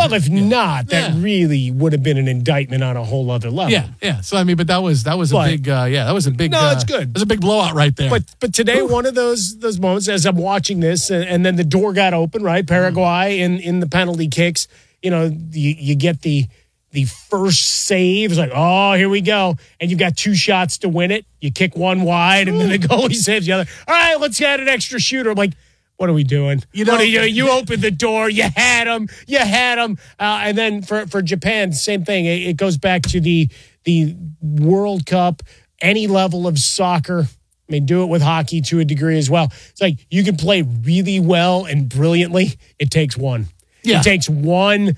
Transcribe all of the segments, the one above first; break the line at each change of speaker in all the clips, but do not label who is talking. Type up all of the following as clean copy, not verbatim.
Well, if not, that really would have been an indictment on a whole other level.
Yeah. So I mean, but that was a big. That was a big.
No, it's good.
It was a big blowout right there.
But today, one of those moments as I'm watching this, and then the door got open, right? Paraguay in the penalty kicks. You get the first save. It's like, oh, here we go. And you've got 2 shots to win it. You kick one wide, and then the goalie saves the other. All right, let's add an extra shooter. I'm like, what are we doing? You opened the door. You had him. And then for Japan, same thing. It goes back to the World Cup, any level of soccer. I mean, do it with hockey to a degree as well. It's like you can play really well and brilliantly. It takes one. Yeah. It takes one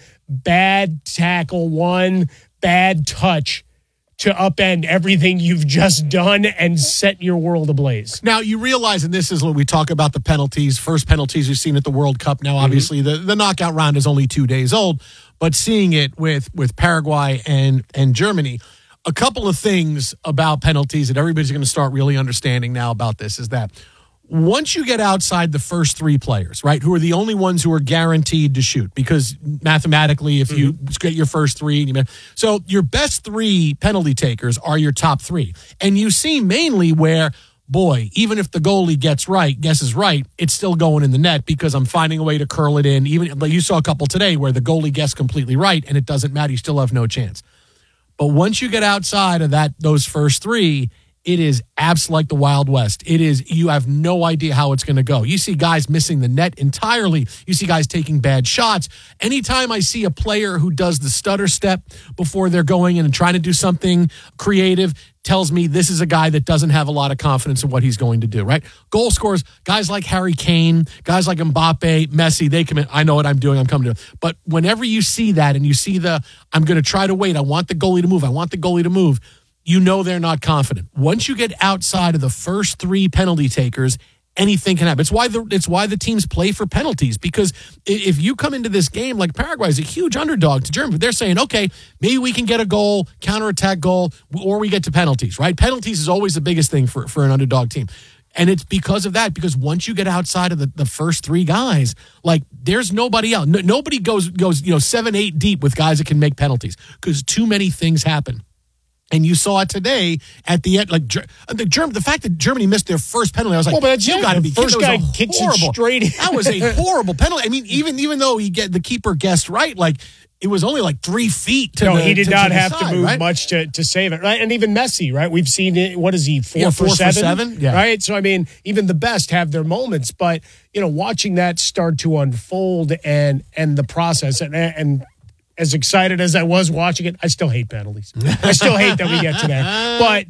bad tackle, one bad touch to upend everything you've just done and set your world ablaze.
Now, you realize, and this is when we talk about the penalties, first penalties we've seen at the World Cup. Now, obviously, the knockout round is only 2 days old, but seeing it with Paraguay and Germany, a couple of things about penalties that everybody's going to start really understanding now about this is that once you get outside the first 3 players, right, who are the only ones who are guaranteed to shoot, because mathematically, if you get your first 3, so your best 3 penalty takers are your top 3. And you see mainly where, boy, even if the goalie guesses right, it's still going in the net because I'm finding a way to curl it in. Even like you saw a couple today where the goalie guessed completely right and it doesn't matter. You still have no chance. But once you get outside of those first 3, it is absolutely like the Wild West. It is, you have no idea how it's going to go. You see guys missing the net entirely. You see guys taking bad shots. Anytime I see a player who does the stutter step before they're going in and trying to do something creative, tells me this is a guy that doesn't have a lot of confidence in what he's going to do, right? Goal scorers, guys like Harry Kane, guys like Mbappe, Messi, they commit, I know what I'm doing, I'm coming to it. But whenever you see that and you see I'm going to try to wait, I want the goalie to move, you know they're not confident. Once you get outside of the first 3 penalty takers, anything can happen. It's why the teams play for penalties, because if you come into this game, like Paraguay is a huge underdog to Germany, they're saying, okay, maybe we can get a goal, counterattack goal, or we get to penalties, right? Penalties is always the biggest thing for an underdog team. And it's because of that, because once you get outside of the first 3 guys, like there's nobody else. Nobody goes 7, 8 deep with guys that can make penalties because too many things happen. And you saw it today at the end, like the fact that Germany missed their first penalty. I was like, you got to be kidding.
First guy kicks it straight in.
That was a horrible penalty. I mean, even though the keeper guessed right, like it was only like 3 feet to
he did not have
side,
to move
right?
much to save it, right? And even Messi, right? We've seen it. What is he? 4 for 7?
Yeah.
Right. So I mean, even the best have their moments, but watching that start to unfold and the process and as excited as I was watching it, I still hate penalties. I still hate that we get to that. But,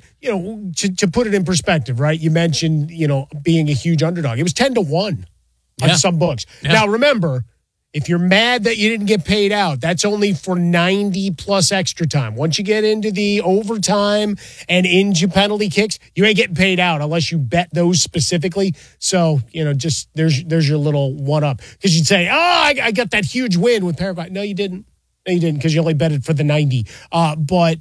to put it in perspective, right? You mentioned, being a huge underdog. It was 10-1 on some books. Yeah. Now, remember, if you're mad that you didn't get paid out, that's only for 90 plus extra time. Once you get into the overtime and into penalty kicks, you ain't getting paid out unless you bet those specifically. So, just there's your little one up. Because you'd say, I got that huge win with Paraguay. No, you didn't. No, you didn't, because you only betted for the 90. But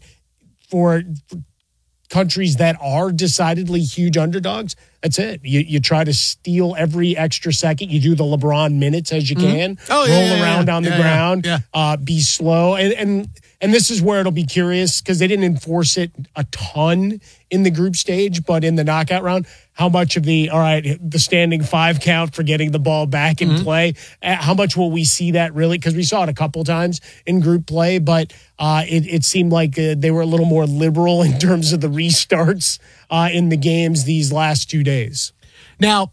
for countries that are decidedly huge underdogs, that's it. You try to steal every extra second. You do the LeBron minutes as you can. Roll around on the ground. Be slow. And this is where it'll be curious, because they didn't enforce it a ton in the group stage, but in the knockout round, how much of the standing 5 count for getting the ball back in play, how much will we see that really? Because we saw it a couple times in group play, but it seemed like they were a little more liberal in terms of the restarts in the games these last 2 days.
Now,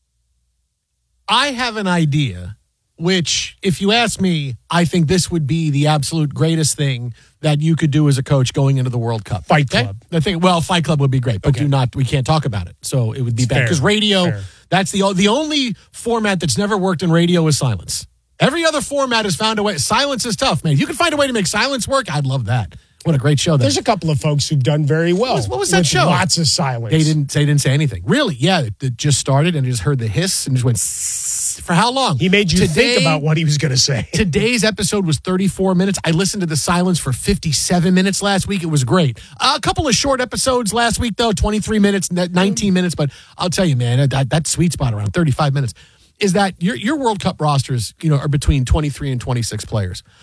I have an idea, which, if you ask me, I think this would be the absolute greatest thing that you could do as a coach going into the World Cup.
Fight Club.
Fight Club would be great, but we can't talk about it. So it would be bad. Because radio, that's the only format that's never worked in radio is silence. Every other format has found a way. Silence is tough, man. If you can find a way to make silence work, I'd love that. What a great show that
There's a couple of folks who've done very well.
What was that show?
Lots of silence.
They didn't say anything. Really? Yeah, it just started and just heard the hiss and just went for how long?
He made you think about what he was going to say.
Today's episode was 34 minutes. I listened to the silence for 57 minutes last week. It was great. A couple of short episodes last week, though, 23 minutes, 19 minutes. But I'll tell you, man, that sweet spot around 35 minutes is that your World Cup rosters, are between 23 and 26 players.